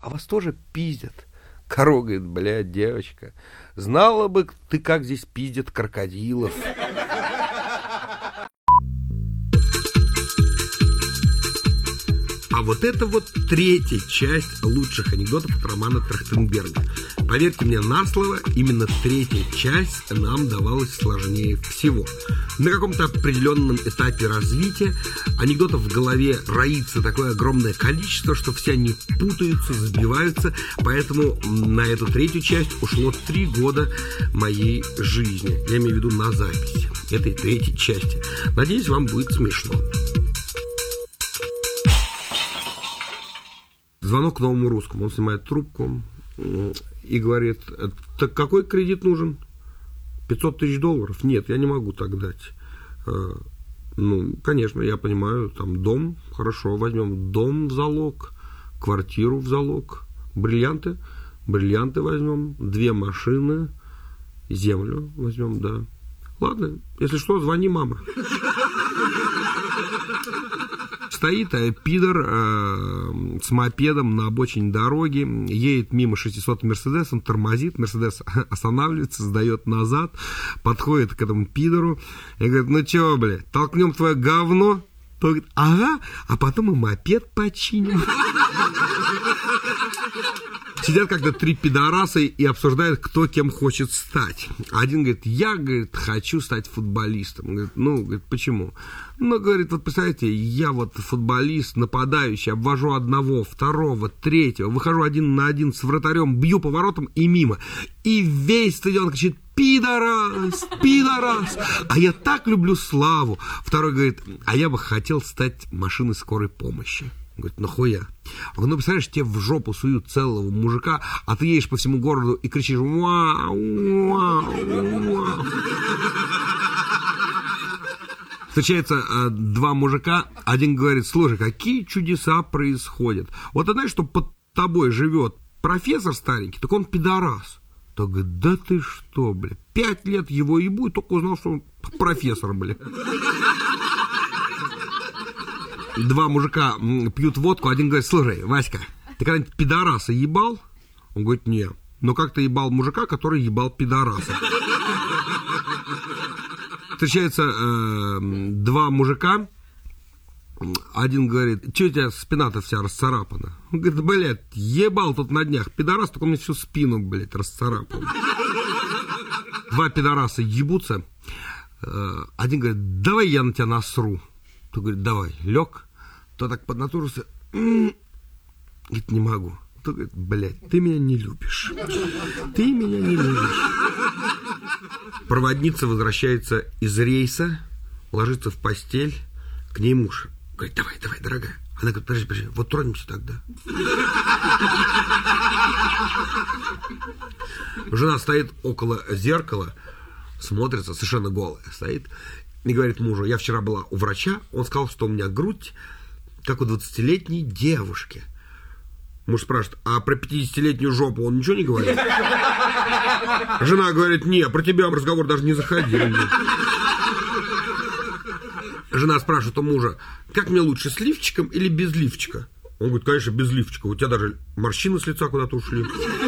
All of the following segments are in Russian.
а вас тоже пиздят? Корова говорит, блядь, девочка, знала бы ты, как здесь пиздят крокодилов. А вот это вот третья часть лучших анекдотов от Романа Трахтенберга. Поверьте мне на слово, именно третья часть нам давалась сложнее всего. На каком-то определенном этапе развития анекдотов в голове роится такое огромное количество, что все они путаются, сбиваются. Поэтому на эту третью часть ушло 3 года моей жизни. Я имею в виду на запись этой третьей части. Надеюсь, вам будет смешно. Звонок к Новому Русскому. Он снимает трубку и говорит, так какой кредит нужен? $500 тысяч? Нет, я не могу так дать. Ну, конечно, я понимаю, там дом, хорошо, возьмем дом в залог, квартиру в залог, бриллианты возьмем, 2 машины, землю возьмем, да. Ладно, если что, звони, мама. Стоит пидор с мопедом на обочине дороги, едет мимо 600 Мерседес, он тормозит, Мерседес останавливается, сдает назад, подходит к этому пидору и говорит, ну чё, блядь, толкнем твое говно? Тот говорит, ага, а потом и мопед починим. Сидят как-то 3 пидораса и обсуждают, кто кем хочет стать. Один говорит, я, говорит, хочу стать футболистом. Говорит, ну, говорит, почему? Ну, говорит, вот представляете, я вот футболист, нападающий, обвожу одного, второго, третьего, выхожу 1 на 1 с вратарем, бью поворотом и мимо. И весь стадион кричит, пидорас, пидорас. А я так люблю славу. Второй говорит, а я бы хотел стать машиной скорой помощи. Говорит, нахуя? Он говорит, ну, представляешь, тебе в жопу суют целого мужика, а ты едешь по всему городу и кричишь вау, вау, вау. Встречаются 2 мужика, один говорит, слушай, какие чудеса происходят. Вот ты знаешь, что под тобой живет профессор старенький, так он пидорас. Так говорит, да ты что, бля, 5 лет его ебу, и только узнал, что он профессор, бля. 2 мужика пьют водку, один говорит, слушай, Васька, ты когда-нибудь пидораса ебал? Он говорит, нет. Но как ты ебал мужика, который ебал пидораса? Встречаются 2 мужика, один говорит, что у тебя спина-то вся расцарапана? Он говорит, блядь, ебал тут на днях пидорас, только у меня всю спину, блядь, расцарапан. 2 пидораса ебутся, один говорит, давай я на тебя насру. Тот говорит, давай, лег, то так поднатужился, говорит, не могу. Тот говорит, блядь, ты меня не любишь. Ты меня не любишь. Проводница возвращается из рейса, ложится в постель, к ней муж. Говорит, давай, давай, дорогая. Она говорит, подожди, вот тронемся тогда. Жена стоит около зеркала, смотрится, совершенно голая стоит, и говорит мужу, я вчера была у врача, он сказал, что у меня грудь, как у 20-летней девушки. Муж спрашивает, а про 50-летнюю жопу он ничего не говорит? Жена говорит, не, про тебя разговор даже не заходил. Жена спрашивает у мужа, как мне лучше, с лифчиком или без лифчика? Он говорит, конечно, без лифчика, у тебя даже морщины с лица куда-то ушли.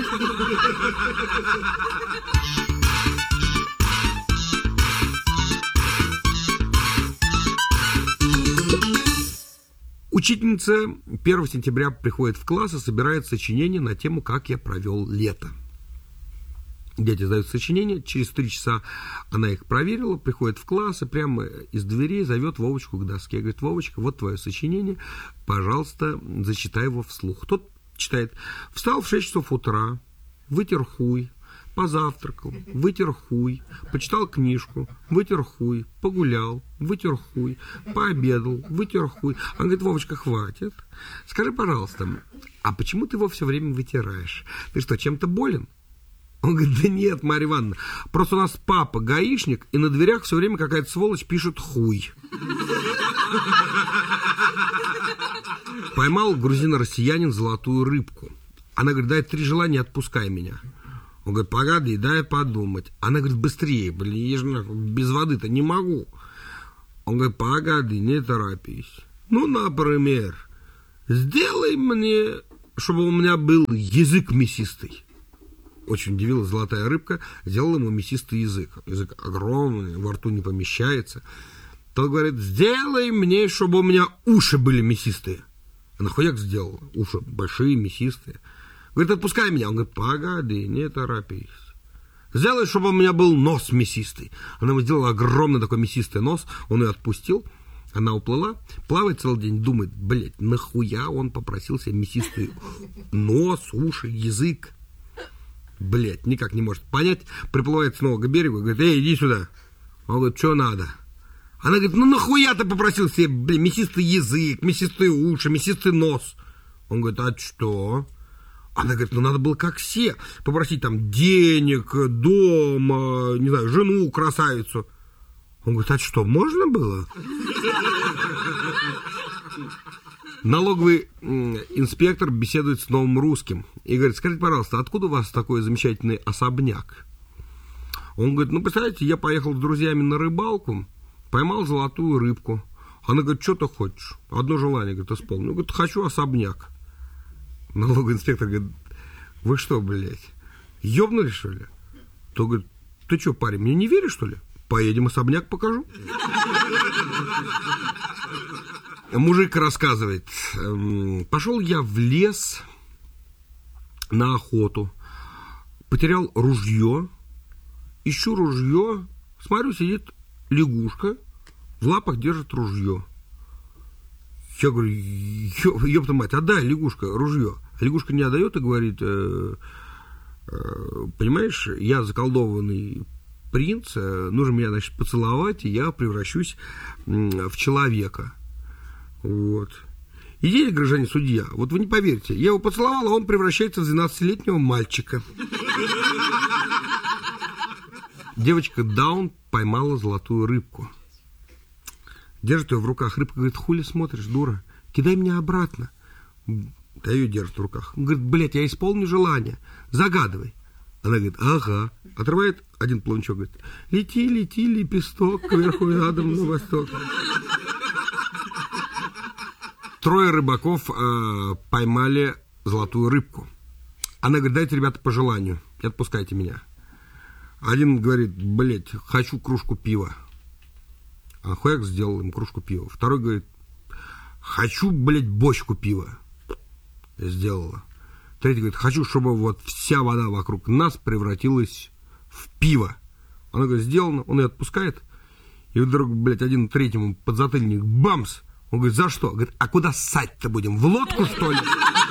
Учительница 1 сентября приходит в класс и собирает сочинение на тему «Как я провел лето». Дети сдают сочинение, через 3 часа она их проверила, приходит в класс и прямо из дверей зовет Вовочку к доске. Говорит, Вовочка, вот твое сочинение, пожалуйста, зачитай его вслух. Тот читает, встал в 6 часов утра, вытер хуй, позавтракал, вытер хуй, почитал книжку, вытер хуй, погулял, вытер хуй, пообедал, вытер хуй. Он говорит, Вовочка, хватит. Скажи, пожалуйста, а почему ты его все время вытираешь? Ты что, чем-то болен? Он говорит, да нет, Марья Ивановна, просто у нас папа гаишник, и на дверях все время какая-то сволочь пишет хуй. Поймал грузино-россиянин золотую рыбку. Она говорит, дай 3 желания, отпускай меня. Он говорит, погоди, дай подумать. Она говорит, быстрее, блин, я же без воды-то не могу. Он говорит, погоди, не торопись. Ну, например, сделай мне чтобы у меня был язык мясистый. Очень удивилась золотая рыбка, сделала ему мясистый язык. Язык огромный, во рту не помещается. Тот говорит, сделай мне, чтобы у меня уши были мясистые. Она хуяк сделала, уши большие, мясистые. Говорит, отпускай меня. Он говорит, погоди, не торопись. Сделай, чтобы у меня был нос мясистый. Она ему сделала огромный такой мясистый нос, он ее отпустил. Она уплыла, плавает целый день, думает, блядь, нахуя он попросил себе мясистый нос, уши, язык. Блядь, никак не может понять. Приплывает снова к берегу, говорит, эй, иди сюда. Он говорит, что надо? Она говорит, ну нахуя ты попросил себе, блядь, мясистый язык, мясистые уши, мясистый нос? Он говорит, а что? Она говорит, ну надо было как все, попросить там денег, дом, не знаю, жену, красавицу. Он говорит, а что, можно было? Налоговый инспектор беседует с новым русским и говорит, скажите, пожалуйста, откуда у вас такой замечательный особняк? Он говорит, ну, представляете, я поехал с друзьями на рыбалку, поймал золотую рыбку. Она говорит, что ты хочешь? Одно желание, говорит, исполнил. Он говорит, хочу особняк. Налоговый инспектор говорит, вы что, блядь, ёбнули, что ли? То говорит, ты что, парень, мне не веришь, что ли? Поедем, особняк покажу. Мужик рассказывает, пошел я в лес на охоту, потерял ружье, ищу ружье, смотрю, сидит лягушка, в лапах держит ружье. Я говорю, ёпта мать, отдай, лягушка, ружье. А лягушка не отдает и говорит, понимаешь, я заколдованный принц, нужно меня, значит, поцеловать, и я превращусь в человека. Вот. Идея, гражданин судья, вот вы не поверите, я его поцеловал, а он превращается в 12-летнего мальчика. Девочка Даун поймала золотую рыбку. Держит ее в руках. Рыбка говорит, хули смотришь, дура, кидай меня обратно. Да ее держит в руках. Он говорит, блядь, я исполню желание, загадывай. Она говорит, ага. Отрывает один плавничок, говорит, лети, лети, лепесток, кверху и задом на восток. Трое рыбаков поймали золотую рыбку. Она говорит, дайте, ребята, по желанию, и отпускайте меня. Один говорит, блядь, хочу кружку пива. А хуяк сделал им кружку пива. Второй говорит, хочу, блядь, бочку пива. Сделала. Третий говорит, хочу, чтобы вот вся вода вокруг нас превратилась в пиво. Она говорит, сделано, он ее отпускает. И вдруг, блядь, один третьему подзатыльник, бамс. Он говорит, за что? Говорит, а куда ссать-то будем? В лодку, что ли?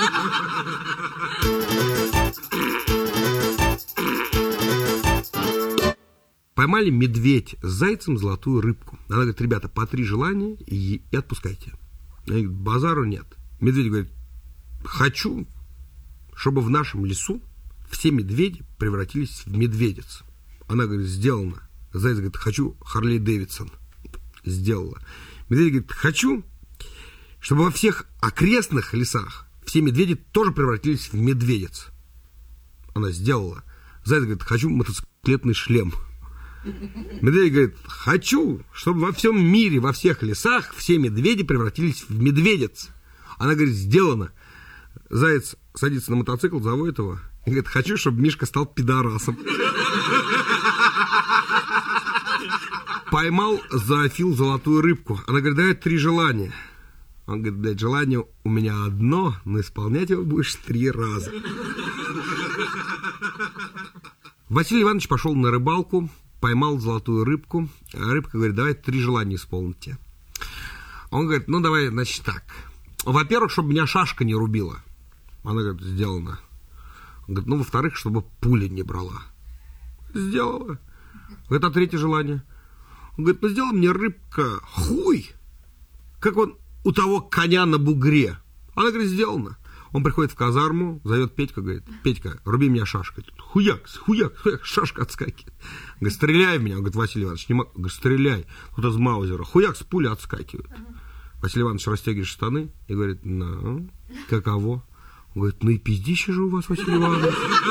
Поймали медведь с зайцем золотую рыбку. Она говорит, ребята, по 3 желания и отпускайте. Они говорят, базару нет. Медведь говорит, хочу, чтобы в нашем лесу все медведи превратились в медведиц. Она говорит, сделано. Заяц говорит, хочу Харли Дэвидсон. Сделала. Медведь говорит, хочу, чтобы во всех окрестных лесах все медведи тоже превратились в медведиц. Она сделала. Заяц говорит, хочу мотоциклетный шлем. Медведь говорит, хочу, чтобы во всем мире, во всех лесах все медведи превратились в медведиц. Она говорит, сделано. Заяц садится на мотоцикл, заводит его и говорит, хочу, чтобы Мишка стал пидорасом. Поймал зоофил золотую рыбку. Она говорит, дай 3 желания. Он говорит, блядь, желание у меня одно, но исполнять его будешь 3 раза. Василий Иванович пошел на рыбалку, поймал золотую рыбку. А рыбка говорит, давай 3 желания исполните. Он говорит, ну давай, значит, так. Во-первых, чтобы меня шашка не рубила. Она говорит, сделано. Он говорит, ну, во-вторых, чтобы пуля не брала. Сделала. Говорит, а 3-е желание? Он говорит, ну, сделай мне, рыбка, хуй, как он у того коня на бугре. Она говорит, сделано. Он приходит в казарму, зовет Петька, говорит, Петька, руби меня шашкой. Хуяк, хуяк, хуяк, шашка отскакивает. Говорит, стреляй в меня. Он говорит, Василий Иванович, не могу. Говорит, стреляй. Вот из маузера. Хуяк, с пули отскакивает. Василий Иванович растягивает штаны и говорит, ну, каково? Он говорит, ну и пиздище же у вас, Василий Иванович.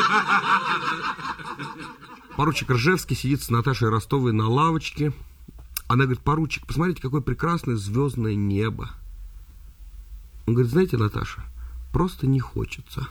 Поручик Ржевский сидит с Наташей Ростовой на лавочке. Она говорит, поручик, посмотрите, какое прекрасное звездное небо. Он говорит, знаете, Наташа, просто не хочется.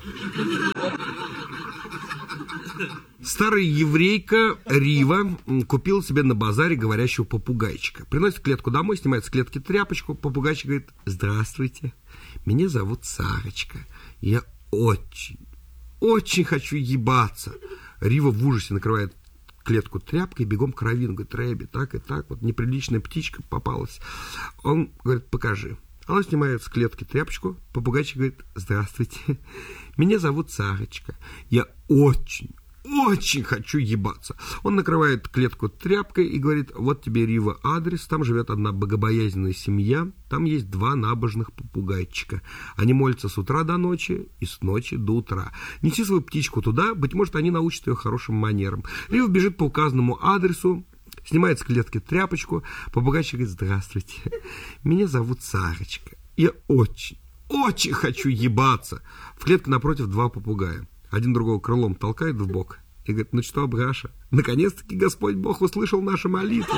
Старая еврейка Рива купила себе на базаре говорящего попугайчика. Приносит клетку домой, снимает с клетки тряпочку. Попугайчик говорит: здравствуйте, меня зовут Сарочка. Я очень хочу ебаться. Рива в ужасе накрывает клетку тряпкой, бегом к раввину. Говорит: Рэби, так и так, вот неприличная птичка попалась. Он говорит: покажи. Она снимает с клетки тряпочку. Попугайчик говорит: здравствуйте, меня зовут Сарочка. Я очень хочу ебаться. Он накрывает клетку тряпкой и говорит: вот тебе, Рива, адрес. Там живет одна богобоязненная семья. Там есть 2 набожных попугайчика. Они молятся с утра до ночи и с ночи до утра. Неси свою птичку туда, быть может, они научат ее хорошим манерам. Рива бежит по указанному адресу, снимает с клетки тряпочку. Попугайчик говорит: здравствуйте, меня зовут Сарочка. Я очень хочу ебаться. В клетке напротив 2 попугая. Один другого крылом толкает в бок и говорит: ну что, Браша, наконец-таки Господь Бог услышал наши молитвы.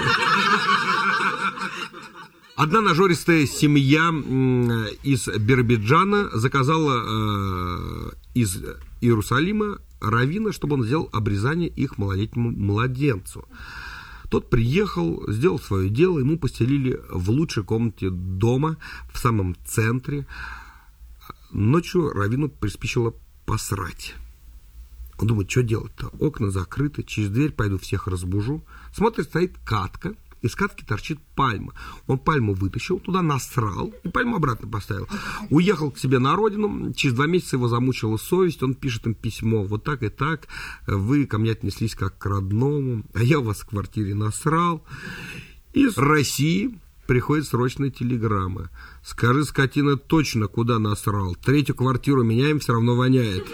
Одна нажористая семья из Биробиджана заказала из Иерусалима раввина, чтобы он сделал обрезание их малолетнему младенцу. Тот приехал, сделал свое дело, ему постелили в лучшей комнате дома, в самом центре. Ночью раввину приспичило посрать. Он думает: что делать-то? Окна закрыты, через дверь пойду всех разбужу. Смотрит, стоит катка, из катки торчит пальма. Он пальму вытащил, туда насрал и пальму обратно поставил. Уехал к себе на родину, через 2 месяца его замучила совесть, он пишет им письмо: вот так и так, вы ко мне отнеслись как к родному, а я у вас в квартире насрал. Из России приходит срочная телеграмма: скажи, скотина, точно куда насрал, 3-ю квартиру меняем, все равно воняет.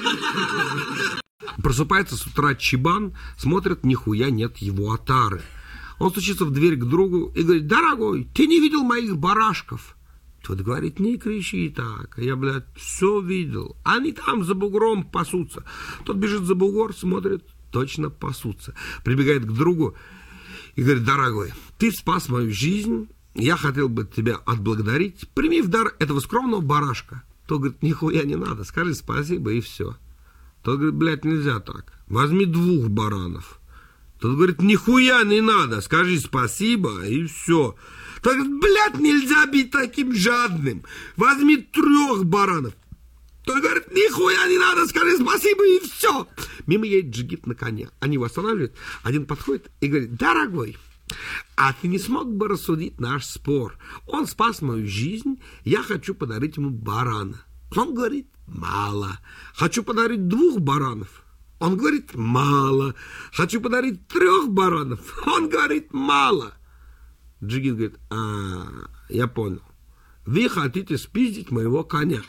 Просыпается с утра Чебан, смотрит, нихуя нет его отары. Он стучится в дверь к другу и говорит: дорогой, ты не видел моих барашков? Тот говорит: не кричи так, я, блядь, все видел, они там за бугром пасутся. Тот бежит за бугор, смотрит, точно пасутся. Прибегает к другу и говорит: дорогой, ты спас мою жизнь, я хотел бы тебя отблагодарить, прими в дар этого скромного барашка. Тот говорит: нихуя не надо, скажи спасибо и все. Тот говорит: блядь, нельзя так, возьми 2 баранов. Тот говорит: нихуя не надо, скажи спасибо и все. Тот говорит: блядь, нельзя быть таким жадным, возьми 3 баранов. Тот говорит: нихуя не надо, скажи спасибо и все. Мимо едет джигит на коне, они его останавливают, один подходит и говорит: дорогой, а ты не смог бы рассудить наш спор? Он спас мою жизнь, я хочу подарить ему барана. Он говорит: мало. Хочу подарить 2 баранов. Он говорит: мало. Хочу подарить 3 баранов. Он говорит: мало. Джигит говорит: я понял. Вы хотите спиздить моего коня.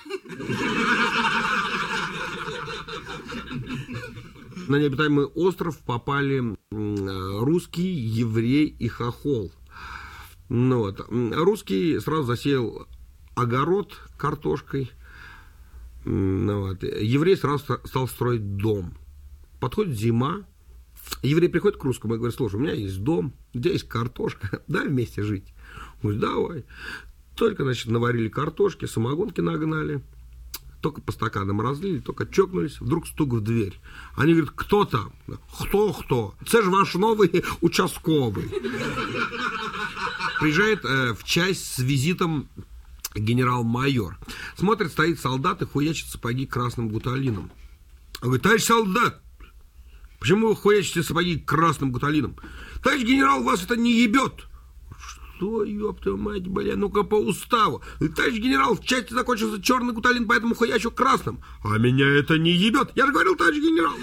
На необитаемый остров попали русский, еврей и хохол. Ну, вот. Русский сразу засеял огород картошкой. Ну, вот. Еврей сразу стал строить дом. Подходит зима. Еврей приходит к русскому и говорит: слушай, у меня есть дом, у тебя есть картошка, дай вместе жить. Он говорит: давай. Только, значит, наварили картошки, самогонки нагнали, только по стаканам разлили, только чокнулись, вдруг стук в дверь. Они говорят: кто там? Кто? Это же ваш новый участковый. Приезжает в часть с визитом генерал-майор. Смотрит, стоит солдат и хуячит сапоги красным гуталином. Он говорит: товарищ солдат, почему вы хуячите сапоги красным гуталином? Товарищ генерал, вас это не ебет. Что, ёб твою мать, бля, ну-ка по уставу. Товарищ генерал, в части закончился черный гуталин, поэтому хуячу красным. А меня это не ебет. Я же говорил: товарищ генерал.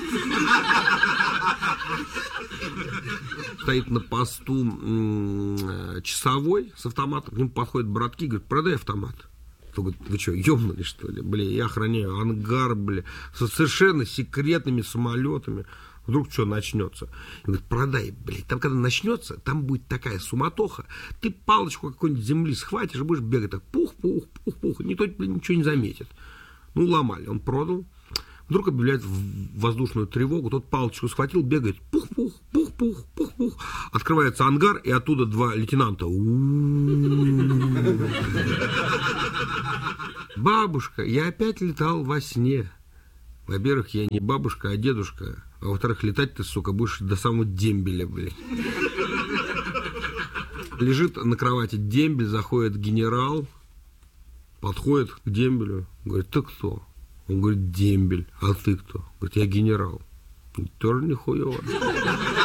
Стоит на посту часовой с автоматом, к нему подходят братки, говорят: продай автомат. Он говорит: вы что, ёбнули, что ли? Бля, я охраняю ангар, бля, со совершенно секретными самолетами. Вдруг что начнется? Он говорит: продай, блядь, там когда начнется, там будет такая суматоха, ты палочку какой-нибудь земли схватишь и будешь бегать так, пух, никто ничего не заметит. Ну, ломали, он продал. Вдруг объявляет воздушную тревогу, тот палочку схватил, бегает, пух-пух, пух-пух, пух-пух. Открывается ангар, и оттуда два лейтенанта. Бабушка, я опять летал во сне. Во-первых, я не бабушка, а дедушка. А во-вторых, летать ты, сука, будешь до самого дембеля, блядь. Лежит на кровати дембель, заходит генерал, подходит к дембелю, говорит, ты кто? Он говорит, дембель. А ты кто? Говорит, я генерал. Тоже нихуево.